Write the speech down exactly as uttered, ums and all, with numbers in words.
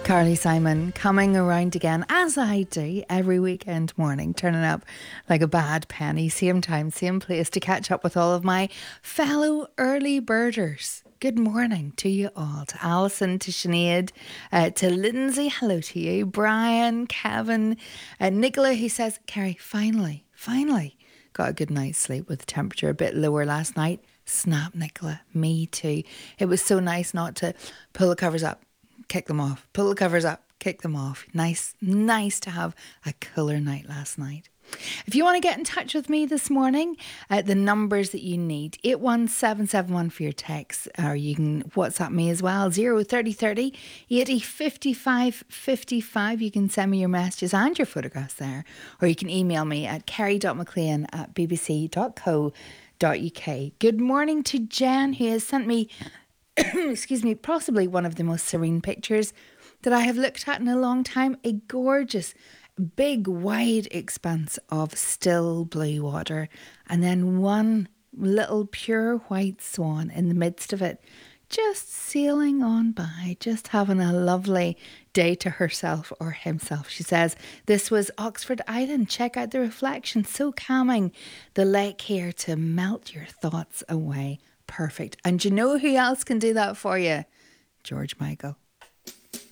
Carly Simon coming around again, as I do every weekend morning, turning up like a bad penny, same time, same place, to catch up with all of my fellow early birders. Good morning to you all, to Alison, to Sinead, uh, to Lindsay, hello to you, Brian, Kevin, uh, Nicola, who says, Kerry, finally, finally got a good night's sleep with the temperature a bit lower last night. Snap, Nicola, me too. It was so nice not to pull the covers up, kick them off, pull the covers up, kick them off. Nice, nice to have a cooler night last night. If you want to get in touch with me this morning, uh, the numbers that you need, eight one seven seven one for your text, or you can WhatsApp me as well, zero thirty thirty eighty fifty-five fifty-five. You can send me your messages and your photographs there, or you can email me at kerry.mclean at bbc.co.uk. Good morning to Jen, who has sent me excuse me, possibly one of the most serene pictures that I have looked at in a long time. A gorgeous, big, wide expanse of still blue water, and then one little pure white swan in the midst of it, just sailing on by, just having a lovely day to herself or himself. She says, this was Oxford Island. Check out the reflection, so calming. The lake here to melt your thoughts away. Perfect. And you know who else can do that for you? George Michael.